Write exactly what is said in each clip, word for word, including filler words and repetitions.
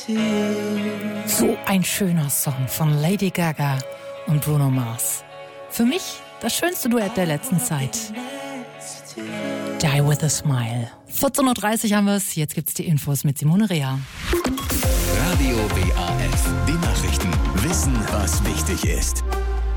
So ein schöner Song von Lady Gaga und Bruno Mars. Für mich das schönste Duett der letzten Zeit. Die with a Smile. vierzehn Uhr dreißig haben wir es. Jetzt gibt's die Infos mit Simone Rea. Radio W A F. Die Nachrichten. Wissen, was wichtig ist.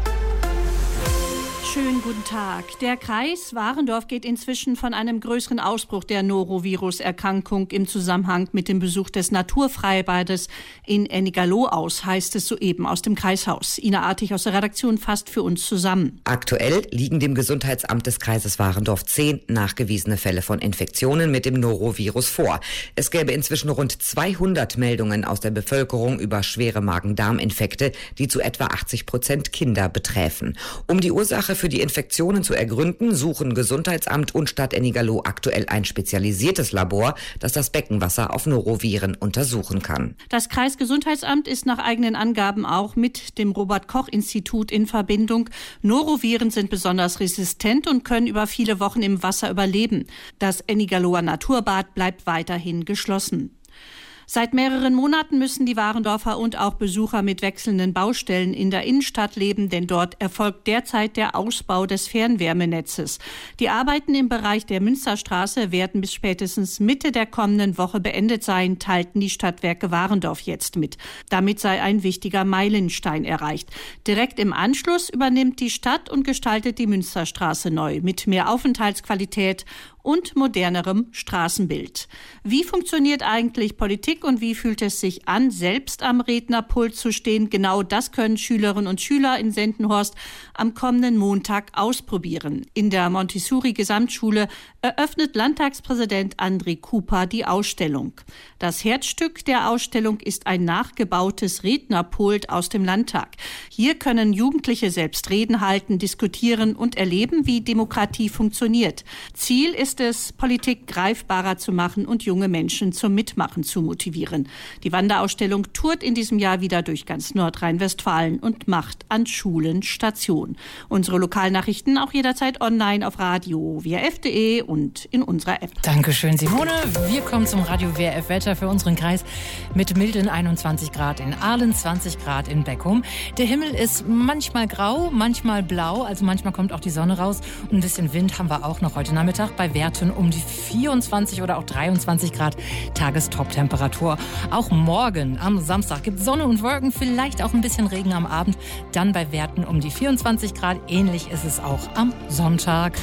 Schönen guten Tag. Der Kreis Warendorf geht inzwischen von einem größeren Ausbruch der Norovirus-Erkrankung im Zusammenhang mit dem Besuch des Naturfreibades in Ennigerloh aus, heißt es soeben aus dem Kreishaus. Ina Artig aus der Redaktion fasst für uns zusammen. Aktuell liegen dem Gesundheitsamt des Kreises Warendorf zehn nachgewiesene Fälle von Infektionen mit dem Norovirus vor. Es gäbe inzwischen rund zweihundert Meldungen aus der Bevölkerung über schwere Magen-Darm-Infekte, die zu etwa achtzig Prozent Kinder betreffen. Um die Ursache für die Infektionen zu ergründen, suchen Gesundheitsamt und Stadt Ennigerloh aktuell ein spezialisiertes Labor, das das Beckenwasser auf Noroviren untersuchen kann. Das Kreisgesundheitsamt ist nach eigenen Angaben auch mit dem Robert-Koch-Institut in Verbindung. Noroviren sind besonders resistent und können über viele Wochen im Wasser überleben. Das Ennigerloher Naturbad bleibt weiterhin geschlossen. Seit mehreren Monaten müssen die Warendorfer und auch Besucher mit wechselnden Baustellen in der Innenstadt leben, denn dort erfolgt derzeit der Ausbau des Fernwärmenetzes. Die Arbeiten im Bereich der Münsterstraße werden bis spätestens Mitte der kommenden Woche beendet sein, teilten die Stadtwerke Warendorf jetzt mit. Damit sei ein wichtiger Meilenstein erreicht. Direkt im Anschluss übernimmt die Stadt und gestaltet die Münsterstraße neu mit mehr Aufenthaltsqualität und modernerem Straßenbild. Wie funktioniert eigentlich Politik und wie fühlt es sich an, selbst am Rednerpult zu stehen? Genau das können Schülerinnen und Schüler in Sendenhorst am kommenden Montag ausprobieren. In der Montessori-Gesamtschule eröffnet Landtagspräsident André Cooper die Ausstellung. Das Herzstück der Ausstellung ist ein nachgebautes Rednerpult aus dem Landtag. Hier können Jugendliche selbst Reden halten, diskutieren und erleben, wie Demokratie funktioniert. Ziel ist es, Politik greifbarer zu machen und junge Menschen zum Mitmachen zu motivieren. Die Wanderausstellung tourt in diesem Jahr wieder durch ganz Nordrhein-Westfalen und macht an Schulen Station. Unsere Lokalnachrichten auch jederzeit online auf radio w f punkt d e und in unserer App. Dankeschön, Simone. Wir kommen zum Radio W F Wetter für unseren Kreis mit milden einundzwanzig Grad in Aalen, zwanzig Grad in Beckum. Der Himmel ist manchmal grau, manchmal blau, also manchmal kommt auch die Sonne raus. Und ein bisschen Wind haben wir auch noch heute Nachmittag bei Werten um die vierundzwanzig oder auch dreiundzwanzig Grad Tagestop-Temperatur. Auch morgen am Samstag gibt es Sonne und Wolken, vielleicht auch ein bisschen Regen am Abend, dann bei Werten um die vierundzwanzig Grad. Ähnlich ist es auch am Sonntag.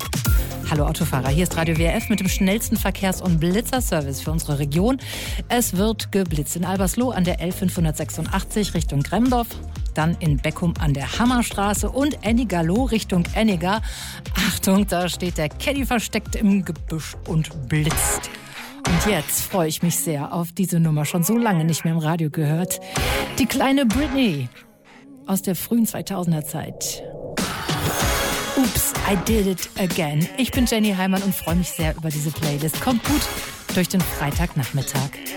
Hallo Autofahrer, hier ist Radio W F mit dem schnellsten Verkehrs- und Blitzerservice für unsere Region. Es wird geblitzt in Albersloh an der L fünfhundertsechsundachtzig Richtung Gremdorf, dann in Beckum an der Hammerstraße und Ennigerloh Richtung Enniger. Achtung, da steht der Caddy versteckt im Gebüsch und blitzt. Und jetzt freue ich mich sehr auf diese Nummer, schon so lange nicht mehr im Radio gehört. Die kleine Britney aus der frühen zweitausender Zeit. Oops, I did it again. Ich bin Jenny Heimann und freue mich sehr über diese Playlist. Kommt gut durch den Freitagnachmittag.